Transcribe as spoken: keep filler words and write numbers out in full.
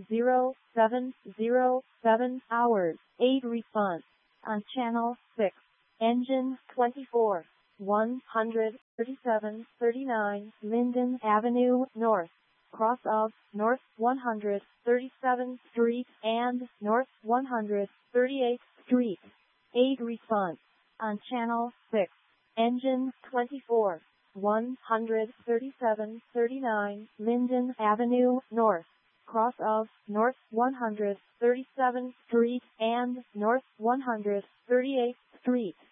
zero seven zero seven hours. eight response on channel six. Engine twenty-four, one thirty-seven thirty-nine Linden Avenue North, cross of North one hundred thirty-seventh Street and North one hundred thirty-eighth Street. eight response on channel six. Engine twenty-four, one thirty-seven thirty-nine Linden Avenue North, cross of North one hundred thirty-seventh Street and North one hundred thirty-eighth Street.